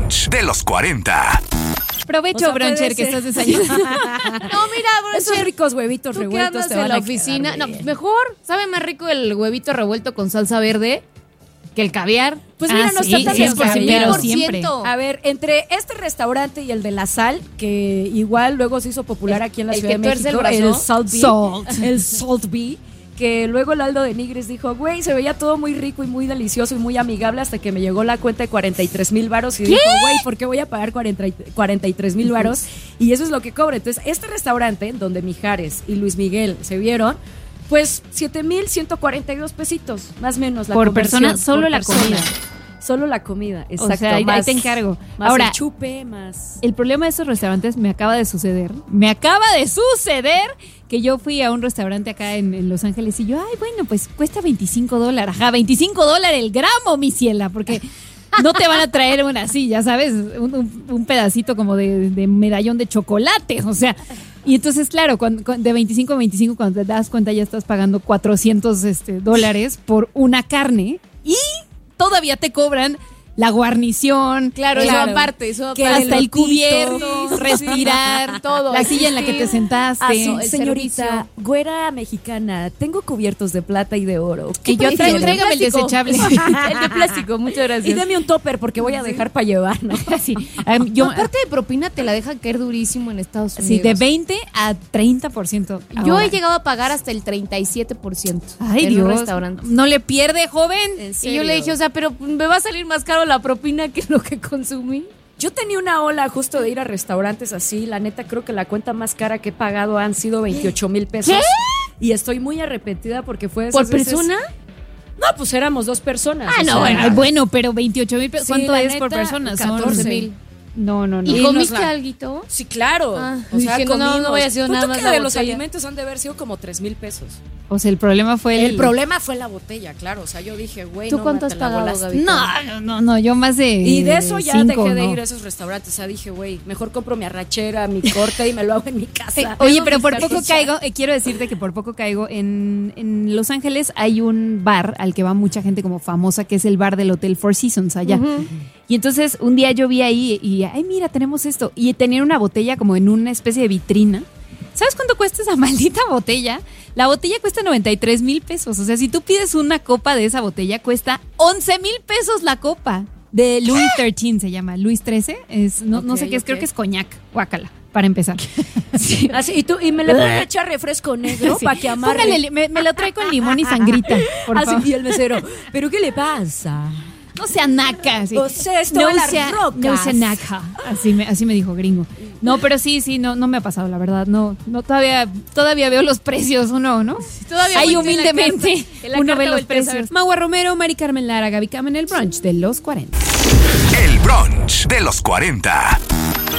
brunch de los 40. Provecho, bruncher, que estás desayunando. No, mira, bruncher. Esos ricos huevitos ¿Tú revueltos qué andas te van en la a oficina? quedar No, bien. mejor, sabe más rico el huevito revuelto con salsa verde que el caviar. Pues mira, no está tan 100%. siempre. A ver, entre este restaurante y el de La Sal, que igual luego se hizo popular aquí en la el Ciudad que de tuerce el México, brazo. el Salt Bee, que luego el Aldo de Nigris dijo, güey, se veía todo muy rico y muy delicioso y muy amigable hasta que me llegó la cuenta de 43,000 varos y dijo, güey, ¿por qué voy a pagar 43,000 varos? Y eso es lo que cobra. Entonces, este restaurante donde Mijares y Luis Miguel se vieron, pues 7,142 pesitos, más o menos la Por conversión, persona, solo por la persona. comida. Solo la comida, exacto. O sea, ahí más, te encargo. Más Ahora, el chupe, más... el problema de estos restaurantes me acaba de suceder. Que yo fui a un restaurante acá en Los Ángeles y yo, ay, bueno, pues cuesta $25. Ajá, $25 el gramo, mi ciela, porque no te van a traer una así, ya sabes, un pedacito como de medallón de chocolate, o sea. Y entonces, claro, de 25 a 25, cuando te das cuenta ya estás pagando $400 por una carne y todavía te cobran la guarnición, Claro, eso claro. aparte, Que hasta el elotito, cubierto, sí, respirar, todo, la silla en la que te sentaste. Ah, señorita, güera mexicana, tengo cubiertos de plata y de oro. Y yo prefiere? tráigame el Plástico. desechable. El de plástico, muchas Y gracias. deme un topper porque voy a dejar para llevar, ¿no? Sí. Aparte de propina, te la dejan caer durísimo en Estados Unidos. Sí, de 20 a 30%. Yo ahora. he llegado a pagar hasta el 37%. Ay, en Dios. un restaurante. No le pierde, joven. Y yo le dije, o sea, pero me va a salir más caro la propina que lo que consumí. Yo tenía una ola justo de ir a restaurantes así. La neta, creo que la cuenta más cara que he pagado han sido 28,000 pesos. ¿Qué? Y estoy muy arrepentida porque fue de ¿Por esas veces- persona? No, pues éramos 2 personas. Ah, o no, sea, bueno, pero 28,000 pesos. Sí, ¿Cuánto la es por neta, persona? 14,000. No. ¿Y Y comiste nos la- alguito? Sí, claro. Ah, o sea, dije, no, comimos. no vaya sido Punto nada más que la de los botella. alimentos han de haber sido como 3,000 pesos. O sea, el problema fue El problema fue la botella, claro. O sea, yo dije, güey, ¿Tú no, cuánto te has la pagado, volaste. Gaby? No, yo más de Y de eso ya 5, dejé de ¿no? ir a esos restaurantes. O sea, dije, güey, mejor compro mi arrachera, mi corte y me lo hago en mi casa. Oye, pero por Mis poco cartuchas. caigo, quiero decirte que por poco caigo. En Los Ángeles hay un bar al que va mucha gente como famosa, que es el bar del Hotel Four Seasons allá. Y entonces un día yo vi ahí y, ay, mira, tenemos esto. Y tenían una botella como en una especie de vitrina. ¿Sabes cuánto cuesta esa maldita botella? La botella cuesta 93,000 pesos. O sea, si tú pides una copa de esa botella, cuesta 11,000 pesos la copa. De Louis XIII se llama. Louis XIII. No sé qué es, Ok. creo que es coñac. Guácala, para empezar. Sí. Así, y me le puedo echar refresco negro Sí. para que amarre. Póngale, me lo trae con limón y sangrita, por Así, favor. y el mesero, ¿pero qué le pasa? No sea naca. Sí. O sea, esto va a las rocas. No sea naca. Así me dijo gringo. No, pero sí, no me ha pasado, la verdad. No, todavía veo los precios, uno, ¿no? Todavía Ahí volteé la humildemente carta. En la uno carta ve los volteé a saber. precios. Magua Romero, Mari Carmen Lara, Gaby Cam en el brunch de los 40. El brunch de los 40.